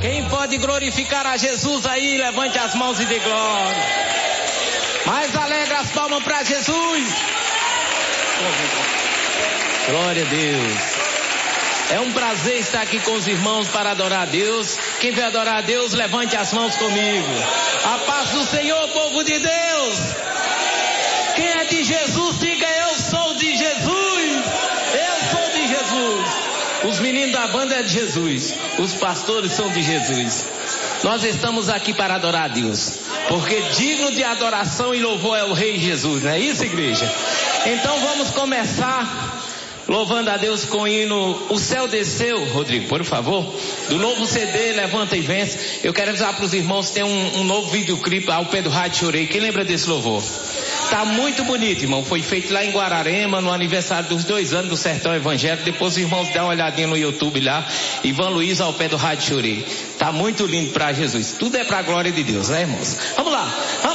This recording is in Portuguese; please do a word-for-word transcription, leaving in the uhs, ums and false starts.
Quem pode glorificar a Jesus aí, levante as mãos e dê glória. Mais alegre as palmas para Jesus. Glória a Deus. É um prazer estar aqui com os irmãos para adorar a Deus. Quem vai adorar a Deus, levante as mãos comigo. A paz do Senhor, povo de Deus. Quem é de Jesus, diga: eu sou de Jesus. Eu sou de Jesus. Os meninos da banda é de Jesus. Os pastores são de Jesus. Nós estamos aqui para adorar a Deus, porque digno de adoração e louvor é o Rei Jesus, não é isso, igreja? Então vamos começar louvando a Deus com o hino O Céu Desceu, Rodrigo, por favor, do novo C D Levanta e Vence. Eu quero avisar para os irmãos que tem um, um novo videoclipe ao pé do Rádio Chorei. Quem lembra desse louvor? Tá muito bonito, irmão. Foi feito lá em Guararema, no aniversário dos dois anos do Sertão Evangélico. Depois os irmãos dão uma olhadinha no YouTube lá. Ivan Luiz ao pé do Rádio Chorei. Tá muito lindo para Jesus. Tudo é para a glória de Deus, né, irmãos? Vamos lá.